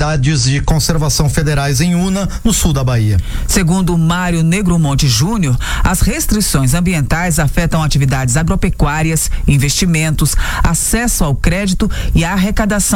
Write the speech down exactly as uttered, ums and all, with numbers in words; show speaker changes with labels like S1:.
S1: unidades de conservação federais em Una, no sul da Bahia.
S2: Segundo Mário Negromonte Júnior, as restrições ambientais afetam atividades agropecuárias, investimentos, acesso ao crédito e a arrecadação